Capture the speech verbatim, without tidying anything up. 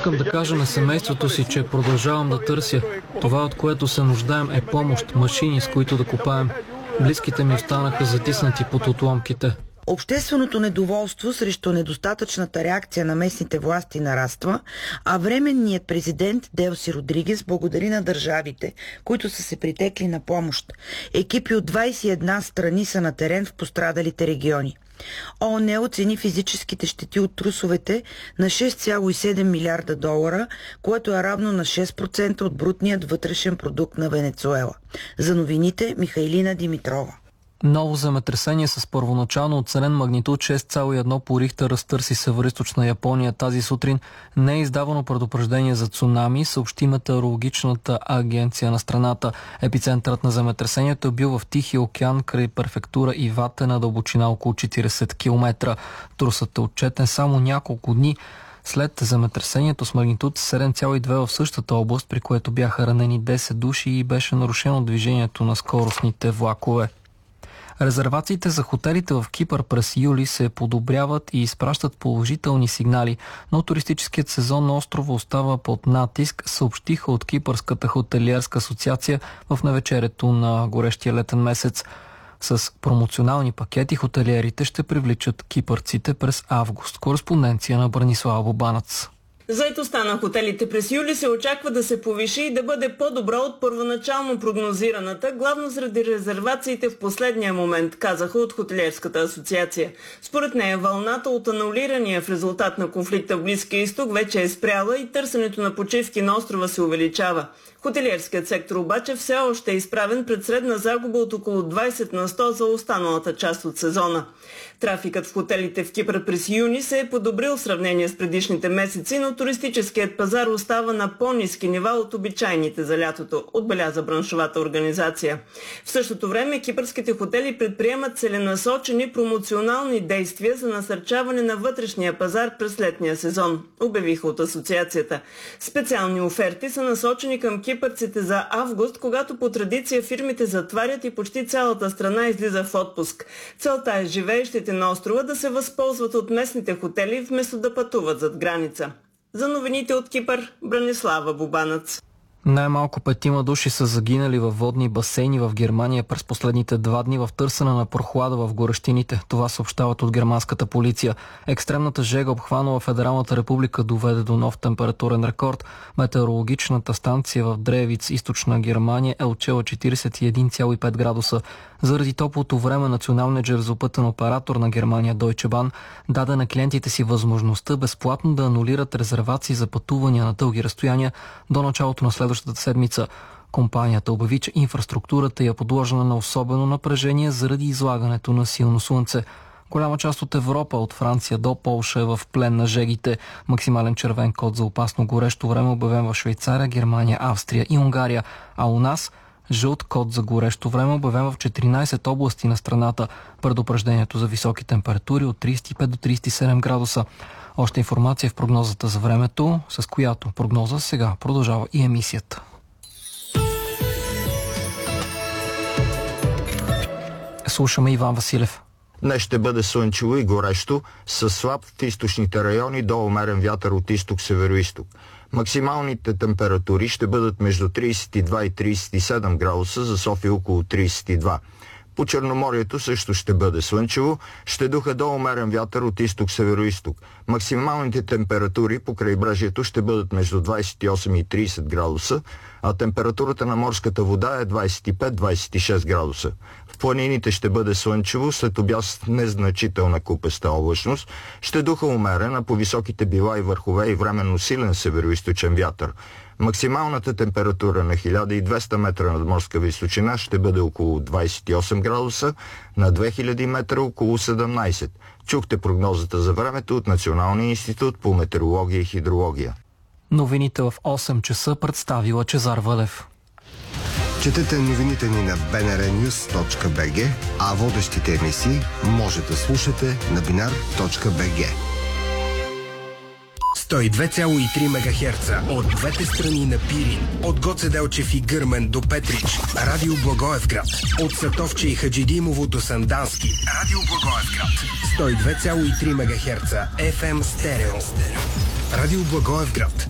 Искам да кажа на семейството си, че продължавам да търся. Това, от което се нуждаем, е помощ, машини, с които да копаем. Близките ми останаха затиснати под отломките. Общественото недоволство срещу недостатъчната реакция на местните власти нараства, а временният президент Делси Родригес благодари на държавите, които са се притекли на помощ. Екипи от двадесет и една страни са на терен в пострадалите региони. ООН оцени физическите щети от трусовете на шест цяло и седем милиарда долара, което е равно на шест процента от брутният вътрешен продукт на Венецуела. За новините Михайлина Димитрова. Ново земетресение с първоначално оценен магнитуд шест цяло и едно по Рихтер разтърси североизточна Япония тази сутрин. Не е издавано предупреждение за цунами, съобщи метеорологичната агенция на страната. Епицентърът на земетресението е бил в Тихия океан край префектура Ивате на дълбочина около четиридесет километра. Трусът е отчетен само няколко дни след земетресението с магнитуд седем цяло и две в същата област, при което бяха ранени десет души и беше нарушено движението на скоростните влакове. Резервациите за хотелите в Кипър през юли се подобряват и изпращат положителни сигнали, но туристическият сезон на острова остава под натиск, съобщиха от Кипърската хотелиерска асоциация в навечерието на горещия летен месец. С промоционални пакети хотелиерите ще привличат кипърците през август. Кореспонденция на Бранислава Бобанац. Заетостта на хотелите през юли се очаква да се повиши и да бъде по-добра от първоначално прогнозираната, главно заради резервациите в последния момент, казаха от Хотелиерската асоциация. Според нея вълната от анулирания в резултат на конфликта в Близкия изток вече е спряла и търсенето на почивки на острова се увеличава. Хотелиерският сектор обаче все още е изправен пред средна загуба от около двадесет на сто за останалата част от сезона. Трафикът в хотелите в Кипър през юни се е подобрил в сравнение с предишните месеци, но туристическият пазар остава на по-ниски нива от обичайните за лятото, отбеляза браншовата организация. В същото време кипърските хотели предприемат целенасочени промоционални действия за насърчаване на вътрешния пазар през летния сезон, обявиха от асоциацията. Специални оферти са насочени към кипърците за август, когато по традиция фирмите затварят и почти цялата страна излиза в отпуск. Целта е живеещите на острова да се възползват от местните хотели, вместо да пътуват зад граница. За новините от Кипър, Бранислава Бобанац. Най-малко петима души са загинали във водни басейни в Германия през последните два дни в търсене на прохлада в горещините. Това съобщават от германската полиция. Екстремната жега, обхванала Федералната република, доведе до нов температурен рекорд. Метеорологичната станция в Древиц, източна Германия, е отчела четиридесет и един цяло и пет градуса. Заради топлото време националният железопътен оператор на Германия Deutsche Bahn даде на клиентите си възможността безплатно да анулират резервации за пътувания на дълги разстояния до началото на следващата седмица. Компанията обяви, че инфраструктурата е подложена на особено напрежение заради излагането на силно слънце. Голяма част от Европа, от Франция до Полша, е в плен на жегите. Максимален червен код за опасно горещо време обявен в Швейцария, Германия, Австрия и Унгария. А у нас жълт код за горещо време обявен в четиринадесет области на страната. Предупреждението за високи температури от тридесет и пет до тридесет и седем градуса. Още информация в прогнозата за времето, с която прогноза сега продължава и емисията. Слушаме Иван Василев. Днес ще бъде слънчево и горещо, с слаб в източните райони до умерен вятър от изток-североизток. Максималните температури ще бъдат между тридесет и два и тридесет и седем градуса, за София около тридесет и два. По Черноморието също ще бъде слънчево, ще духа до умерен вятър от изток-североизток. Максималните температури по крайбрежието ще бъдат между двадесет и осем и тридесет градуса, а температурата на морската вода е двадесет и пет до двадесет и шест градуса. В планините ще бъде слънчево, след обяд с незначителна купеста облачност, ще духа умерен, а по високите била и върхове и временно силен североизточен вятър. Максималната температура на хиляда и двеста метра над морска височина ще бъде около двадесет и осем градуса, на две хиляди метра около седемнадесет. Чухте прогнозата за времето от Националния институт по метеорология и хидрология. Новините в осем часа представи Лъчезар Вълев. Четете новините ни на би ен ар нюз точка би джи, а водещите емисии може да слушате на бинар точка би джи. сто и две цяло и три мегахерца от двете страни на Пирин, от Гоце Делчев и Гърмен до Петрич, Радио Благоевград, от Сатовче и Хаджидимово до Сандански, Радио Благоевград, сто и две цяло и три мегахерца еф ем стерео. Радио Благоевград,